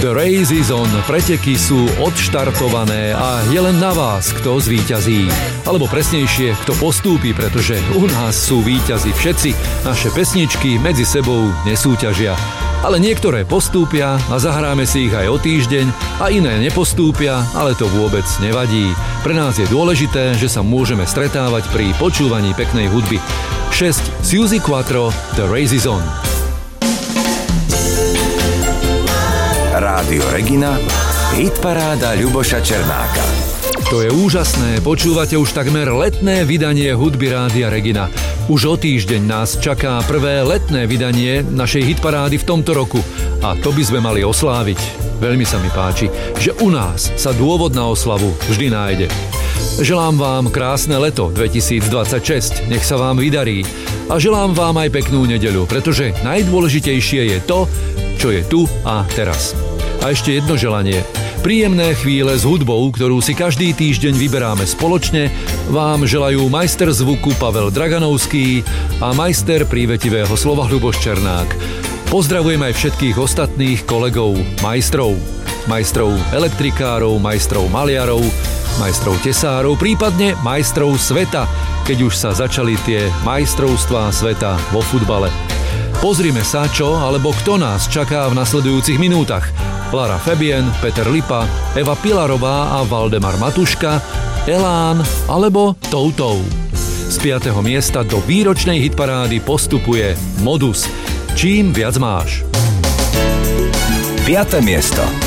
The race is on, preteky sú odštartované a je len na vás, kto zvíťazí. Alebo presnejšie, kto postúpi, pretože u nás sú víťazi všetci. Naše pesničky medzi sebou nesúťažia. Ale niektoré postúpia a zahráme si ich aj o týždeň a iné nepostúpia, ale to vôbec nevadí. Pre nás je dôležité, že sa môžeme stretávať pri počúvaní peknej hudby. 6. Suzy Quatro, The race is on. Rádio Regina, hitparáda Ľuboša Černáka. To je úžasné, počúvate už takmer letné vydanie hudby Rádia Regina. Už o týždeň nás čaká prvé letné vydanie našej hitparády v tomto roku a to by sme mali osláviť. Veľmi sa mi páči, že u nás sa dôvod na oslavu vždy nájde. Želám vám krásne leto 2026, nech sa vám vydarí a želám vám aj peknú nedeľu, pretože najdôležitejšie je to, čo je tu a teraz. A ešte jedno želanie. Príjemné chvíle s hudbou, ktorú si každý týždeň vyberáme spoločne, vám želajú majster zvuku Pavel Draganovský a majster prívetivého slova Ľuboš Černák. Pozdravujem aj všetkých ostatných kolegov, majstrov elektrikárov, majstrov maliarov, majstrov tesárov, prípadne majstrov sveta, keď už sa začali tie majstrovstvá sveta vo futbale. Pozrime sa, čo alebo kto nás čaká v nasledujúcich minútach. Lara Fabian, Peter Lipa, Eva Pilarová a Valdemar Matuška, Elán alebo Toutou. Z 5. miesta do výročnej hitparády postupuje Modus. Čím viac máš. 5. miesto.